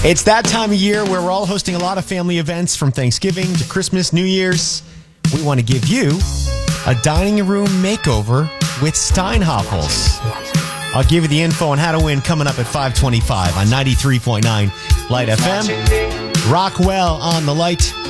It's that time of year where we're all hosting a lot of family events from Thanksgiving to Christmas, New Year's. We want to give you a dining room makeover with Steinhoffels. I'll give you the info on how to win coming up at 5:25 on 93.9 Light FM. Rockwell on the light.